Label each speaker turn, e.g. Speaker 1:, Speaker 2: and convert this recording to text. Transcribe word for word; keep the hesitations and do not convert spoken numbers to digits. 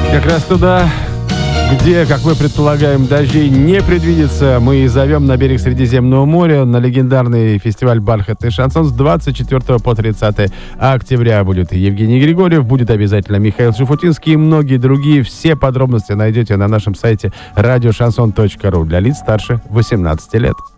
Speaker 1: Как раз туда, где, как мы предполагаем, дождей не предвидится, мы зовем на берег Средиземного моря на легендарный фестиваль «Бархатный шансон» с двадцать четвёртого по тридцатое октября. Будет Евгений Григорьев, будет обязательно Михаил Шуфутинский и многие другие. Все подробности найдете на нашем сайте радиошансон точка ру для лиц старше восемнадцати лет.